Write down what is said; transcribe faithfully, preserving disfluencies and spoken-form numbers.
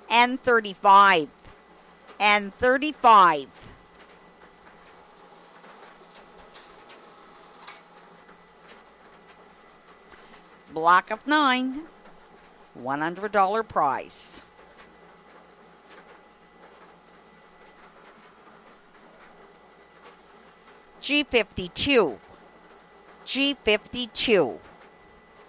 N thirty-five. N thirty-five. Block of nine. one hundred dollars prize. G fifty-two. G fifty-two.